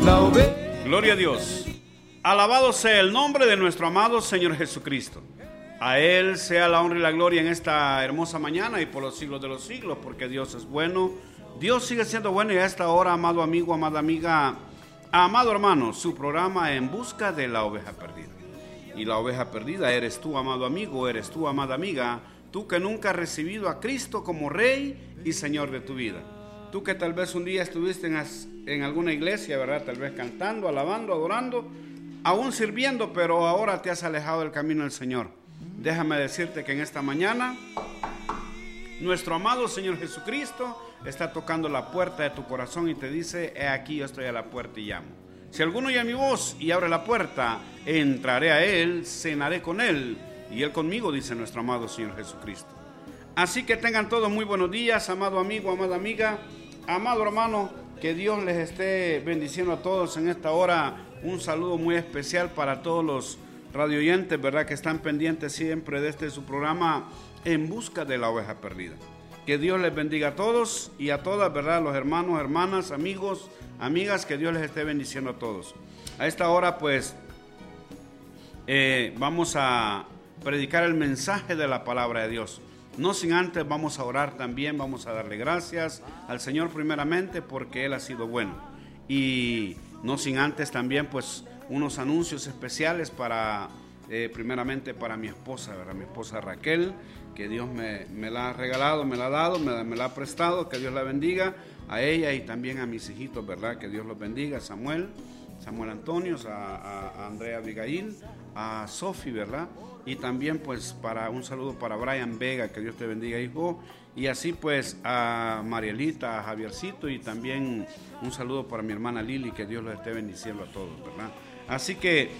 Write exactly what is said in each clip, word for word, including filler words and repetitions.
la oveja. Gloria a Dios. Alabado sea el nombre de nuestro amado Señor Jesucristo. A Él sea la honra y la gloria en esta hermosa mañana y por los siglos de los siglos, porque Dios es bueno. Dios sigue siendo bueno y a esta hora, amado amigo, amada amiga, amado hermano, su programa En Busca de la Oveja Perdida. Y la oveja perdida eres tú, amado amigo, eres tú, amada amiga, tú que nunca has recibido a Cristo como Rey y Señor de tu vida. Tú que tal vez un día estuviste en, en alguna iglesia, ¿verdad? Tal vez cantando, alabando, adorando, aún sirviendo, pero ahora te has alejado del camino del Señor. Déjame decirte que en esta mañana nuestro amado Señor Jesucristo está tocando la puerta de tu corazón y te dice: he aquí, yo estoy a la puerta y llamo. Si alguno oye mi voz y abre la puerta, entraré a Él, cenaré con Él y Él conmigo, dice nuestro amado Señor Jesucristo. Así que tengan todos muy buenos días, amado amigo, amada amiga, amado hermano, que Dios les esté bendiciendo a todos en esta hora. Un saludo muy especial para todos los radioyentes, ¿verdad?, que están pendientes siempre de este su programa En Busca de la Oveja Perdida. Que Dios les bendiga a todos y a todas, ¿verdad?, los hermanos, hermanas, amigos, amigas, que Dios les esté bendiciendo a todos. A esta hora, pues, eh, vamos a predicar el mensaje de la palabra de Dios. No sin antes vamos a orar también, vamos a darle gracias al Señor primeramente porque Él ha sido bueno. Y no sin antes también, pues, unos anuncios especiales para, eh, primeramente para mi esposa, ¿verdad? Mi esposa Raquel, que Dios me, me la ha regalado, me la ha dado, me, me la ha prestado, que Dios la bendiga a ella y también a mis hijitos, ¿verdad? Que Dios los bendiga, a Samuel, Samuel Antonio, a, a, a Andrea Abigail, a Sofi, ¿verdad? Y también pues para un saludo para Brian Vega, que Dios te bendiga, hijo, y así pues a Marielita, a Javiercito y también un saludo para mi hermana Lili, que Dios los esté bendiciendo a todos, ¿verdad? Así que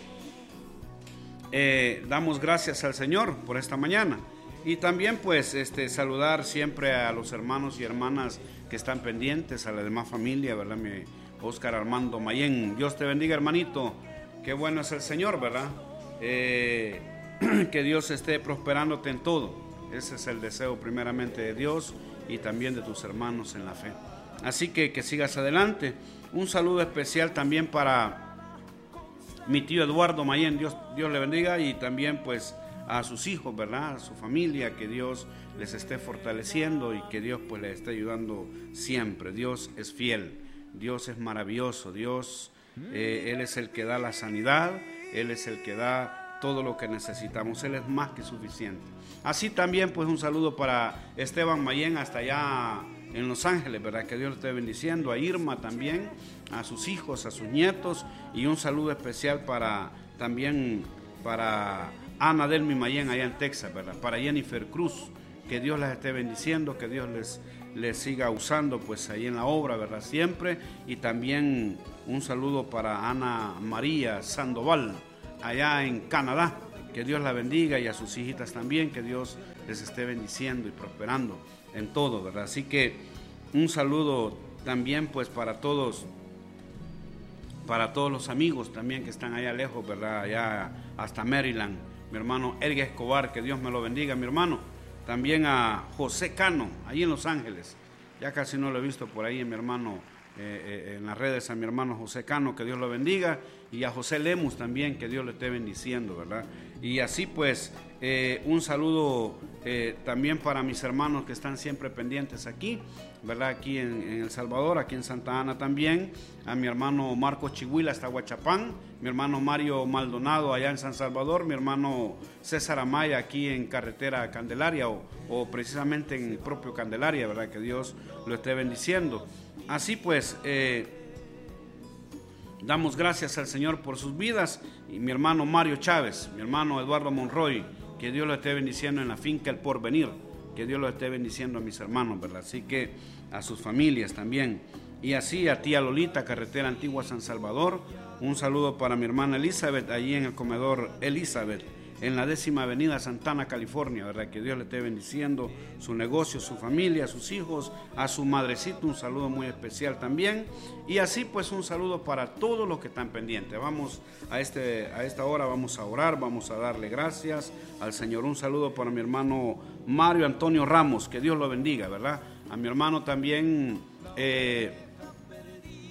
eh, damos gracias al Señor por esta mañana. Y también pues este, saludar siempre a los hermanos y hermanas que están pendientes, a la demás familia, ¿verdad? Mi Oscar Armando Mayén, Dios te bendiga, hermanito, qué bueno es el Señor, ¿verdad? Eh, que Dios esté prosperándote en todo, ese es el deseo primeramente de Dios y también de tus hermanos en la fe. Así que que sigas adelante. Un saludo especial también para mi tío Eduardo Mayén, Dios, Dios le bendiga, y también pues a sus hijos, ¿verdad?, a su familia, que Dios les esté fortaleciendo y que Dios pues les esté ayudando siempre. Dios es fiel, Dios es maravilloso, Dios, eh, Él es el que da la sanidad, Él es el que da todo lo que necesitamos, Él es más que suficiente. Así también pues un saludo para Esteban Mayén hasta allá en Los Ángeles, ¿verdad?, que Dios le esté bendiciendo, a Irma también, a sus hijos, a sus nietos, y un saludo especial para también para Ana Delmi Mayén allá en Texas, ¿verdad?, para Jennifer Cruz, que Dios las esté bendiciendo, que Dios les, les siga usando pues ahí en la obra, ¿verdad?, siempre. Y también un saludo para Ana María Sandoval allá en Canadá, que Dios la bendiga, y a sus hijitas también, que Dios les esté bendiciendo y prosperando en todo, ¿verdad? Así que un saludo también pues para todos, para todos los amigos también que están allá lejos, ¿verdad?, allá hasta Maryland, mi hermano Ergue Escobar, que Dios me lo bendiga, mi hermano. También a José Cano, ahí en Los Ángeles, ya casi no lo he visto por ahí, mi hermano, eh, eh, en las redes, a mi hermano José Cano, que Dios lo bendiga, y a José Lemus también, que Dios le esté bendiciendo, ¿verdad? Y así pues, eh, un saludo eh, también para mis hermanos que están siempre pendientes aquí, ¿verdad?, aquí en, en El Salvador, aquí en Santa Ana también, a mi hermano Marcos Chihuila hasta Huachapán, mi hermano Mario Maldonado allá en San Salvador, mi hermano César Amaya aquí en Carretera Candelaria o, o precisamente en el propio Candelaria, ¿verdad?, que Dios lo esté bendiciendo. Así pues, eh, damos gracias al Señor por sus vidas, y mi hermano Mario Chávez, mi hermano Eduardo Monroy, que Dios lo esté bendiciendo en la finca El Porvenir, que Dios lo esté bendiciendo a mis hermanos, ¿verdad? Así que a sus familias también. Y así a tía Lolita, Carretera Antigua San Salvador, un saludo para mi hermana Elizabeth, allí en el comedor Elizabeth, en la décima avenida Santana, California, ¿verdad? Que Dios le esté bendiciendo su negocio, su familia, sus hijos, a su madrecita, un saludo muy especial también. Y así pues un saludo para todos los que están pendientes. Vamos a, este, a esta hora, vamos a orar, vamos a darle gracias al Señor. Un saludo para mi hermano Mario Antonio Ramos, que Dios lo bendiga, ¿verdad? A mi hermano también, eh,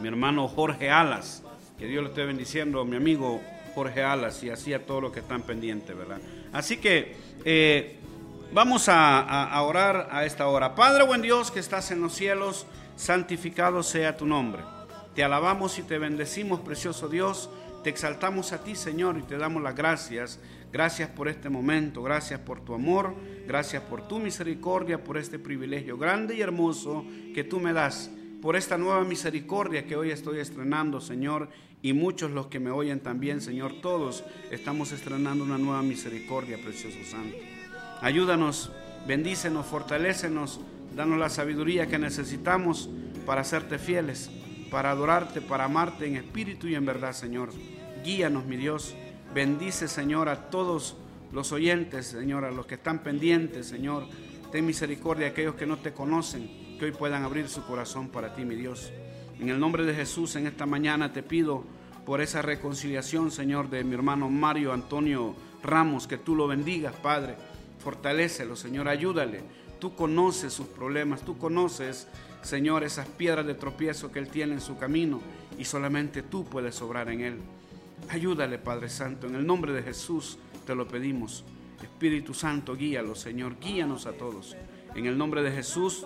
mi hermano Jorge Alas, que Dios le esté bendiciendo, mi amigo Jorge Alas, y así a todos los que están pendientes, ¿verdad? Así que eh, vamos a, a, a orar a esta hora. Padre buen Dios que estás en los cielos, santificado sea tu nombre. Te alabamos y te bendecimos, precioso Dios. Te exaltamos a ti, Señor, y te damos las gracias. Gracias por este momento, gracias por tu amor, gracias por tu misericordia, por este privilegio grande y hermoso que tú me das, por esta nueva misericordia que hoy estoy estrenando, Señor, y muchos los que me oyen también, Señor, todos estamos estrenando una nueva misericordia, precioso Santo. Ayúdanos, bendícenos, fortalécenos, danos la sabiduría que necesitamos para serte fieles, para adorarte, para amarte en espíritu y en verdad, Señor. Guíanos, mi Dios. Bendice, Señor, a todos los oyentes, Señor, a los que están pendientes, Señor. Ten misericordia a aquellos que no te conocen, que hoy puedan abrir su corazón para ti, mi Dios. En el nombre de Jesús, en esta mañana te pido por esa reconciliación, Señor, de mi hermano Mario Antonio Ramos, que tú lo bendigas, Padre. Fortalécelo, Señor, ayúdale. Tú conoces sus problemas, tú conoces, Señor, esas piedras de tropiezo que él tiene en su camino, y solamente tú puedes obrar en él. Ayúdale, Padre Santo, en el nombre de Jesús te lo pedimos. Espíritu Santo, guíalo, Señor, guíanos a todos. En el nombre de Jesús,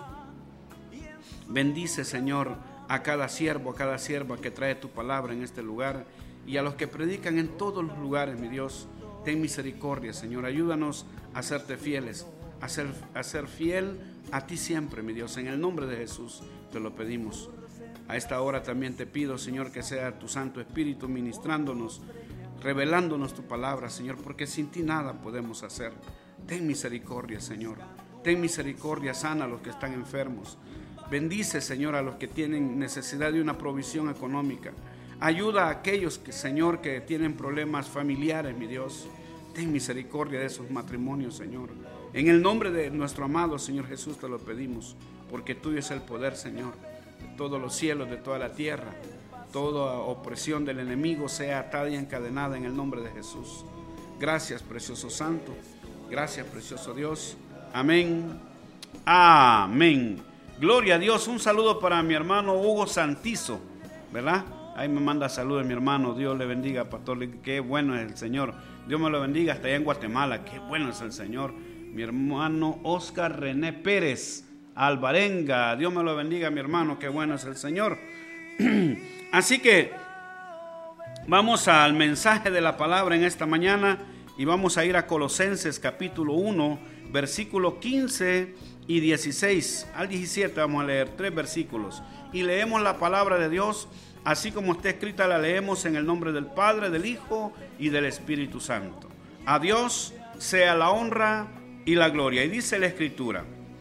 bendice, Señor, a cada siervo, a cada sierva que trae tu palabra en este lugar, y a los que predican en todos los lugares, mi Dios. Ten misericordia, Señor, ayúdanos a serte fieles, a ser, a ser fiel a ti siempre, mi Dios. En el nombre de Jesús te lo pedimos. A esta hora también te pido, Señor, que sea tu Santo Espíritu ministrándonos, revelándonos tu palabra, Señor, porque sin ti nada podemos hacer. Ten misericordia, Señor. Ten misericordia, sana a los que están enfermos. Bendice, Señor, a los que tienen necesidad de una provisión económica. Ayuda a aquellos, que, Señor, que tienen problemas familiares, mi Dios. Ten misericordia de esos matrimonios, Señor. En el nombre de nuestro amado Señor Jesús te lo pedimos, porque tuyo es el poder, Señor, de todos los cielos, de toda la tierra. Toda opresión del enemigo sea atada y encadenada en el nombre de Jesús. Gracias, precioso Santo. Gracias, precioso Dios. Amén. Amén. Gloria a Dios. Un saludo para mi hermano Hugo Santizo, ¿verdad? Ahí me manda saludos mi hermano. Dios le bendiga, pastor. Qué bueno es el Señor. Dios me lo bendiga hasta allá en Guatemala. Qué bueno es el Señor. Mi hermano Oscar René Pérez Alvarenga. Dios me lo bendiga, mi hermano. Qué bueno es el Señor. Así que vamos al mensaje de la palabra en esta mañana y vamos a ir a Colosenses capítulo uno, versículo quince y dieciséis al diecisiete. Vamos a leer tres versículos y leemos la palabra de Dios así como está escrita. La leemos en el nombre del Padre, del Hijo y del Espíritu Santo. A Dios sea la honra y la gloria. Y dice la Escritura: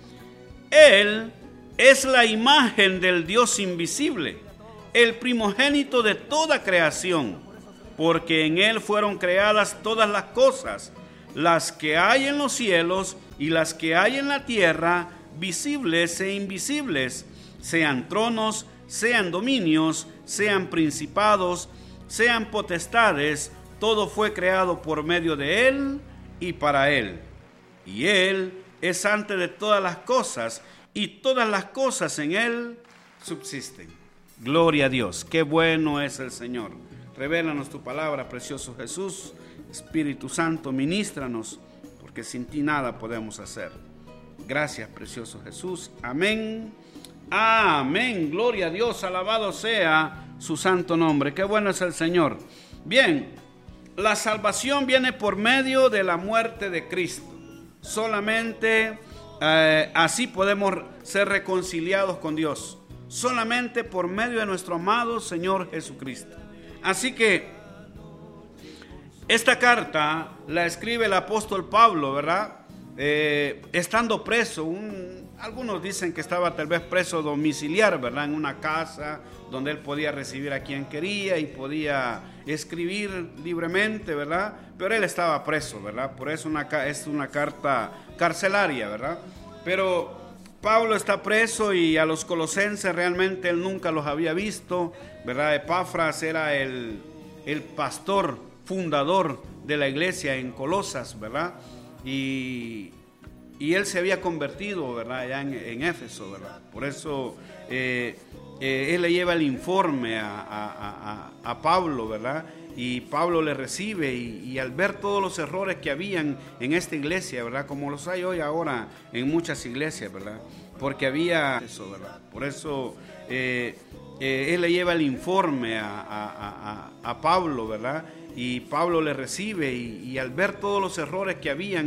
Él es la imagen del Dios invisible, el primogénito de toda creación, porque en Él fueron creadas todas las cosas, las que hay en los cielos y las que hay en la tierra, visibles e invisibles, sean tronos, sean dominios, sean principados, sean potestades. Todo fue creado por medio de Él y para Él. Y Él es antes de todas las cosas, y todas las cosas en Él subsisten. Gloria a Dios. Qué bueno es el Señor. Revélanos tu palabra, precioso Jesús. Espíritu Santo, ministranos, porque sin ti nada podemos hacer. Gracias, precioso Jesús. Amén. Amén. Gloria a Dios. Alabado sea su santo nombre. Qué bueno es el Señor. Bien, la salvación viene por medio de la muerte de Cristo. Solamente eh, así podemos ser reconciliados con Dios. Solamente por medio de nuestro amado Señor Jesucristo. Así que esta carta la escribe el apóstol Pablo, ¿verdad? Eh, estando preso, un, algunos dicen que estaba tal vez preso domiciliar, ¿verdad? En una casa donde él podía recibir a quien quería y podía escribir libremente, ¿verdad? Pero él estaba preso, ¿verdad? Por eso una, es una carta carcelaria, ¿verdad? Pero Pablo está preso y a los colosenses realmente él nunca los había visto, ¿verdad? Epafras era el, el pastor fundador de la iglesia en Colosas, ¿verdad? Y, y él se había convertido, ¿verdad? Allá en, en Éfeso, ¿verdad? Por eso eh, eh, él le lleva el informe a, a, a, a Pablo, ¿verdad? Y Pablo le recibe y, y al ver todos los errores que habían en esta iglesia, ¿verdad? Como los hay hoy ahora en muchas iglesias, ¿verdad? Porque había eso, ¿verdad? Por eso eh, eh, él le lleva el informe a, a, a, a Pablo, ¿verdad? Y Pablo le recibe y, y al ver todos los errores que habían